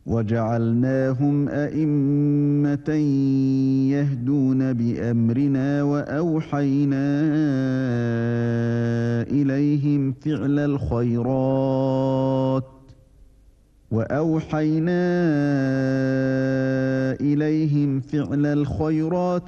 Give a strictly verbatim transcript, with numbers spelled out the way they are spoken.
وجعلناهم أئمة يهدون بأمرنا وأوحينا إليهم فعل الخيرات وأوحينا إليهم فعل الخيرات